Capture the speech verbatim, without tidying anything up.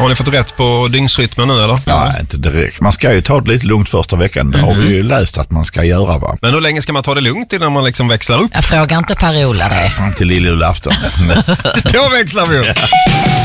Har ni fått rätt på dygnsrytmen nu eller? Ja, inte direkt. Man ska ju ta det lite lugnt första veckan. Det har vi ju läst att man ska göra, va? Men hur länge ska man ta det lugnt innan man liksom växlar upp? Jag frågar inte Per-Ola det. Fram till lille julafton. Då växlar vi upp.